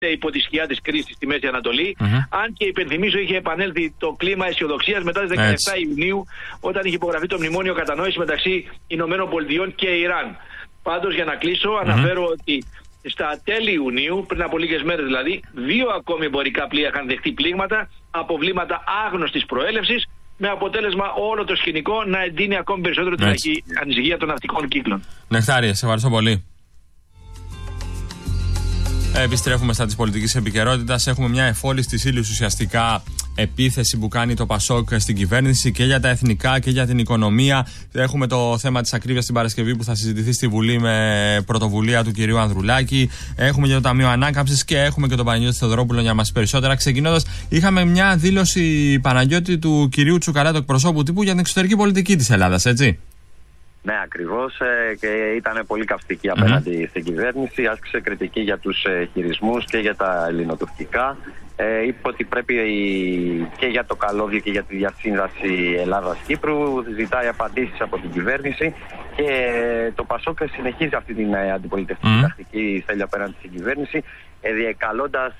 υπό τη σκιά της κρίσης στη Μέση Ανατολή. Αν και υπενθυμίζω είχε επανέλθει το κλίμα αισιοδοξίας μετά τις 17 Ιουνίου, όταν είχε υπογραφεί το μνημόνιο κατανόηση μεταξύ Ηνωμένων Πολιτειών και Ιράν. Πάντως, για να κλείσω, αναφέρω ότι στα τέλη Ιουνίου, πριν από λίγες μέρες δηλαδή, 2 ακόμη εμπορικά πλοία είχαν δεχτεί πλήγματα, αποβλήματα άγνωστης προέλευσης, με αποτέλεσμα όλο το σκηνικό να εντείνει ακόμη περισσότερο την ανησυχία των ναυτικών κύκλων. Νεκτάρη, σε ευχαριστώ πολύ. Επιστρέφουμε στα της πολιτικής επικαιρότητας. Έχουμε μια εφόλης της ύλης ουσιαστικά επίθεση που κάνει το ΠΑΣΟΚ στην κυβέρνηση και για τα εθνικά και για την οικονομία. Έχουμε το θέμα της ακρίβειας την Παρασκευή που θα συζητηθεί στη Βουλή με πρωτοβουλία του κυρίου Ανδρουλάκη. Έχουμε και το Ταμείο Ανάκαμψης και έχουμε και τον Παναγιώτη Θεοδωρόπουλο για μας περισσότερα. Ξεκινώντας, είχαμε μια δήλωση, Παναγιώτη, του κυρίου Τσουκαλά, του εκπροσώπου τύπου, για την εξωτερική πολιτική της Ελλάδας, έτσι. Ναι, ακριβώς, και ήταν πολύ καυστική απέναντι στην κυβέρνηση. Άσκησε κριτική για τους χειρισμούς και για τα ελληνοτουρκικά. Είπε ότι πρέπει και για το καλώδιο και για τη διασύνδαση Ελλάδας-Κύπρου. Ζητάει απαντήσεις από την κυβέρνηση και το ΠΑΣΟΚ συνεχίζει αυτή την αντιπολιτευτική τακτική θέλει απέναντι στην κυβέρνηση, καλώντας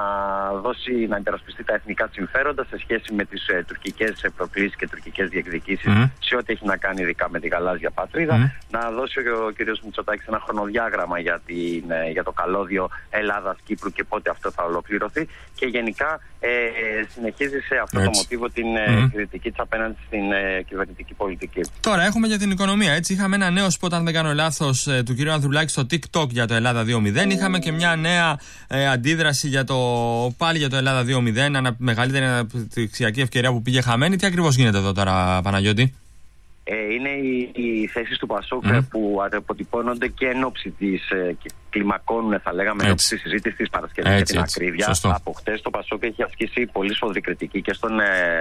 να υπερασπιστεί τα εθνικά συμφέροντα σε σχέση με τις τουρκικές προκλήσεις και τουρκικές διεκδικήσεις σε ό,τι έχει να κάνει ειδικά με τη γαλάζια πατρίδα. Να δώσει ο κ. Μητσοτάκης ένα χρονοδιάγραμμα για το καλώδιο Ελλάδας-Κύπρου και πότε αυτό θα ολοκληρωθεί. Και γενικά συνεχίζει σε αυτό το μοτίβο την κριτική της απέναντι στην κυβερνητική πολιτική. Τώρα έχουμε για την οικονομία. Έτσι, είχαμε ένα νέο σποτ, αν δεν κάνω λάθος, του κ. Ανδρουλάκη στο TikTok για το Ελλάδα 2.0. Είχαμε και μια νέα αντίδραση πάλι για το Ελλάδα 2.0, μεγαλύτερη αναπτυξιακή ευκαιρία που πήγε χαμένη. Τι ακριβώς γίνεται εδώ τώρα, Παναγιώτη? Είναι οι θέσεις του ΠΑΣΟΚ που αποτυπώνονται και εν ώψη της κλιμακώνουν, θα λέγαμε, εν ώψη της συζήτησης της Παρασκευής για την ακρίβεια. Σωστό. Από χτες το ΠΑΣΟΚ έχει ασκήσει πολύ σφοδρή κριτική και στον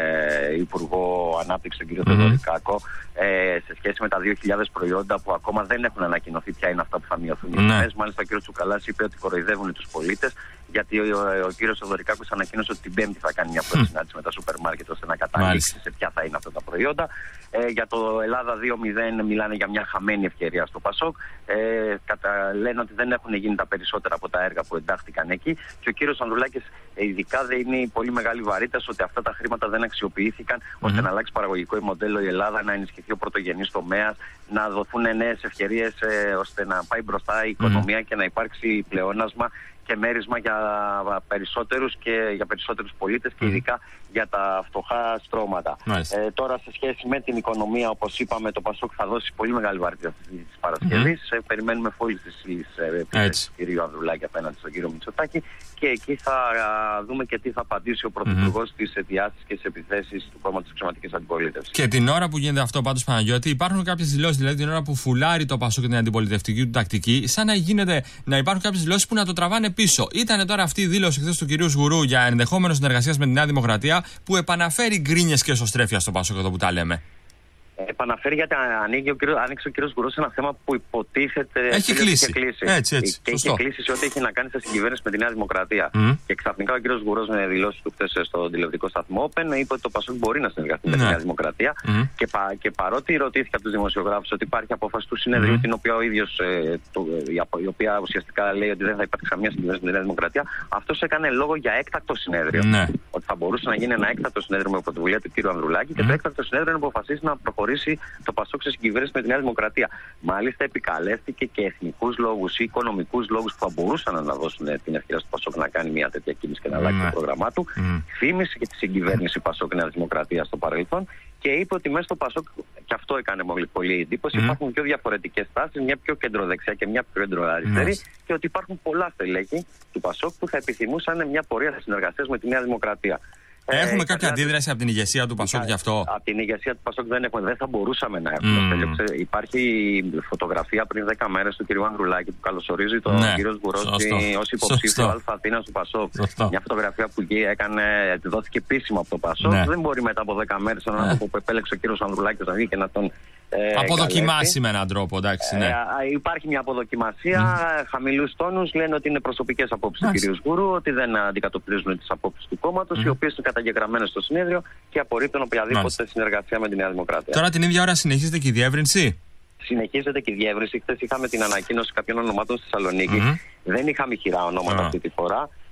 Υπουργό Ανάπτυξη, τον κ. Θεοδωρικάκο, σε σχέση με τα 2.000 προϊόντα που ακόμα δεν έχουν ανακοινωθεί ποια είναι αυτά που θα μειωθούν οι τιμές. Μάλιστα, ο κ. Τσουκαλάς είπε ότι κοροϊδεύουν τους πολίτες, γιατί ο κ. Θεοδωρικάκος ανακοίνωσε ότι την Πέμπτη θα κάνει μια πρώτη συνάντηση με τα σούπερ μάρκετ ώστε να καταλήξει σε ποια θα είναι αυτά τα προϊόντα. Για το Ελλάδα 2.0 μιλάνε για μια χαμένη ευκαιρία στο ΠΑΣΟΚ. Λένε ότι δεν έχουν γίνει τα περισσότερα από τα έργα που εντάχθηκαν εκεί. Και ο κύριος Ανδρουλάκης ειδικά είναι πολύ μεγάλη βαρύτητα ότι αυτά τα χρήματα δεν αξιοποιήθηκαν ώστε να αλλάξει παραγωγικό μοντέλο η Ελλάδα, να ενισχυθεί ο πρωτογενής τομέας, να δοθούν νέες ευκαιρίες ώστε να πάει μπροστά η οικονομία και να υπάρξει πλεόνασμα και μέρισμα για περισσότερους πολίτες και ειδικά για τα φτωχά στρώματα. Τώρα, σε σχέση με την οικονομία, όπως είπαμε, το ΠΑΣΟΚ θα δώσει πολύ μεγάλη βαρύτητα της Παρασκευής. Περιμένουμε φόλης της επίθεσης του κ. Ανδρουλάκη απέναντι στον κ. Μητσοτάκη και εκεί θα δούμε και τι θα απαντήσει ο Πρωθυπουργός στις αιτιάσεις και στις επιθέσεις του κόμματος της Αξιωματικής Αντιπολίτευσης. Και την ώρα που γίνεται αυτό, πάντως, Παναγιώτη, υπάρχουν κάποιες δηλώσεις, δηλαδή την ώρα που φουλάρει το ΠΑΣΟΚ και την αντιπολιτευτική του τακτική, σαν να υπάρχουν κάποιες δηλώσεις που να το τραβάνε πίσω. Ήταν τώρα αυτή η δήλωση χθες του κυρίου Σγουρού για ενδεχόμενο συνεργασία με τη Νέα Δημοκρατία που επαναφέρει γκρίνιες και εσωστρέφεια στο ΠΑΣΟΚ εδώ που τα λέμε. Επαναφέρει γιατί άνοιξε ο κύριος Γκουρός ένα θέμα που υποτίθεται έχει κλείσει. Έτσι, και έχει κλείσει σε ό,τι έχει να κάνει σε συγκυβέρνηση με τη Νέα Δημοκρατία. Και ξαφνικά ο κύριος Γκουρός με δηλώσεις του χθες στο τηλεοπτικό σταθμό Open είπε ότι το ΠΑΣΟΚ μπορεί να συνεργαστεί με τη Νέα Δημοκρατία. Και παρότι ρωτήθηκε από τους δημοσιογράφους ότι υπάρχει απόφαση του συνεδρίου, την οποία ο ίδιος, η οποία ουσιαστικά λέει ότι δεν θα υπάρξει καμία συγκυβέρνηση με τη Νέα Δημοκρατία, αυτός έκανε λόγο για έκτακτο συνέδριο. Ότι θα μπορούσε να γίνει ένα έκτακτο συνέδριο με πρωτοβουλία του κ. Ανδρουλάκη και το έκτακτο συνέδριο να αποφασίσει να προχωρήσει το ΠΑΣΟΚ σε συγκυβέρνηση με τη Νέα Δημοκρατία. Μάλιστα, επικαλέστηκε και εθνικούς λόγους ή οικονομικούς λόγους που θα μπορούσαν να δώσουν την ευκαιρία στο ΠΑΣΟΚ να κάνει μια τέτοια κίνηση και να αλλάξει το πρόγραμμά του. Θύμισε και τη συγκυβέρνηση ΠΑΣΟΚ Νέα Δημοκρατία στο παρελθόν και είπε ότι μέσα στο ΠΑΣΟΚ, και αυτό έκανε πολύ εντύπωση, υπάρχουν πιο διαφορετικές τάσεις, μια πιο κεντροδεξιά και μια πιο κεντροαριστερή, και ότι υπάρχουν πολλά στελέχη του ΠΑΣΟΚ που θα επιθυμούσαν μια πορεία συνεργασίας με τη Νέα Δημοκρατία. Έχουμε κάποια αντίδραση από την ηγεσία του ΠΑΣΟΚ γι' αυτό? Από την ηγεσία του ΠΑΣΟΚ δεν θα μπορούσαμε να έχουμε. Υπάρχει φωτογραφία πριν 10 μέρες του κ. Ανδρουλάκη που καλωσορίζει τον κ. Σγουρό ως υποψήφιο Α Αθήνας του ΠΑΣΟΚ. Μια φωτογραφία που δόθηκε επίσημα από το ΠΑΣΟΚ. Δεν μπορεί μετά από 10 μέρες έναν άνθρωπο που επέλεξε ο κ. Ανδρουλάκη να βγει και να τον αποδοκιμάσει με έναν τρόπο, εντάξει. Υπάρχει μια αποδοκιμασία, χαμηλούς τόνους, λένε ότι είναι προσωπικές απόψεις του κ. Σγουρού, ότι δεν αντικατοπτρίζουν τις απόψεις του κόμματος, οι οποίες είναι καταγεγραμμένες στο συνέδριο και απορρίπτουν οποιαδήποτε συνεργασία με τη Νέα Δημοκρατία. Τώρα την ίδια ώρα συνεχίζεται και η διεύρυνση. Συνεχίζεται και η διεύρυνση. Χθες είχαμε την ανακοίνωση κάποιων ονομάτων στη Θεσσαλονίκη. Δεν είχαμε χειρά ονόματα αυτή τη φορά.